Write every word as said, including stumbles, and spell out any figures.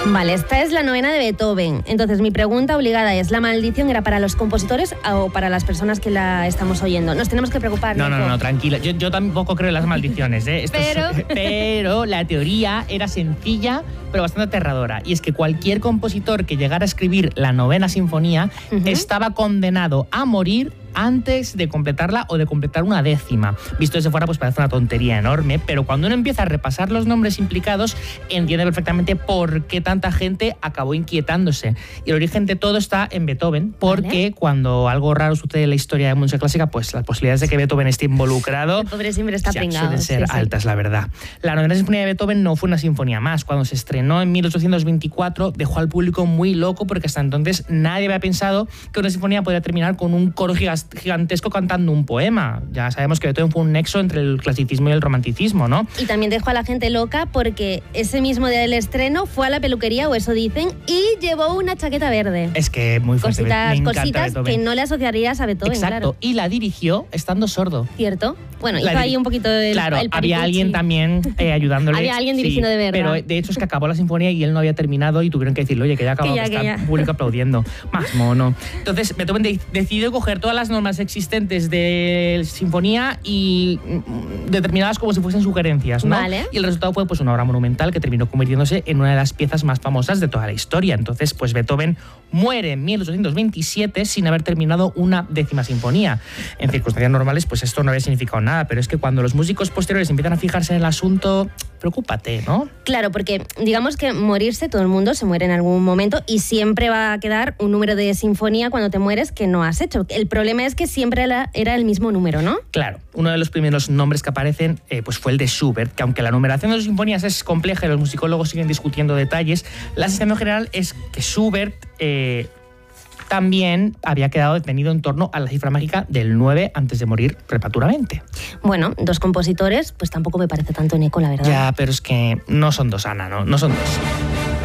Vale, esta es la novena de Beethoven. Entonces, mi pregunta obligada es, ¿la maldición era para los compositores o para las personas que la estamos oyendo? Nos tenemos que preocupar. No, no, no, no, tranquila. Yo, yo tampoco creo en las maldiciones, ¿eh? Esto pero... Es, pero la teoría era sencilla, pero bastante aterradora. Y es que cualquier compositor que llegara a escribir la novena sinfonía uh-huh. estaba condenado a morir antes de completarla o de completar una décima. Visto desde fuera, pues parece una tontería enorme, pero cuando uno empieza a repasar los nombres implicados, entiende perfectamente por qué tanta gente acabó inquietándose. Y el origen de todo está en Beethoven, porque ¿Vale? cuando algo raro sucede en la historia de la música clásica, pues las posibilidades de que Beethoven esté involucrado el pobre siempre está pringado, suelen ser sí, sí. altas, la verdad. La novena sinfonía de Beethoven no fue una sinfonía más. Cuando se estrenó en mil ochocientos veinticuatro, dejó al público muy loco, porque hasta entonces nadie había pensado que una sinfonía podía terminar con un coro gigantesco gigantesco cantando un poema. Ya sabemos que Beethoven fue un nexo entre el clasicismo y el romanticismo, ¿no? Y también dejó a la gente loca porque ese mismo día del estreno fue a la peluquería, o eso dicen, y llevó una chaqueta verde. Es que muy fuerte. Cositas, me cositas que no le asociarías a Beethoven, Exacto. Claro. Y la dirigió estando sordo. Cierto. Bueno, la hizo ahí un poquito el Claro, el había alguien también eh, ayudándole. Había alguien dirigiendo sí, de verdad. Pero de hecho es que acabó la sinfonía y él no había terminado y tuvieron que decirle, oye, que ya acabó, que, ya, que, que está el público aplaudiendo. Más mono. Entonces Beethoven de- decidió coger todas las normas existentes de sinfonía y determinadas como si fuesen sugerencias, ¿no? Vale. Y el resultado fue pues una obra monumental que terminó convirtiéndose en una de las piezas más famosas de toda la historia. Entonces, pues Beethoven muere en mil ochocientos veintisiete sin haber terminado una décima sinfonía. En circunstancias normales, pues esto no había significado nada, pero es que cuando los músicos posteriores empiezan a fijarse en el asunto, preocúpate, ¿no? Claro, porque digamos que morirse, todo el mundo se muere en algún momento y siempre va a quedar un número de sinfonía cuando te mueres que no has hecho. El problema es que siempre era, era el mismo número, ¿no? Claro, uno de los primeros nombres que aparecen eh, pues fue el de Schubert, que aunque la numeración de las sinfonías es compleja y los musicólogos siguen discutiendo detalles, la sensación general es que Schubert eh, también había quedado detenido en torno a la cifra mágica del nueve antes de morir prematuramente. Bueno, dos compositores, pues tampoco me parece tanto en eco, la verdad. Ya, pero es que no son dos, Ana, ¿no? No son dos.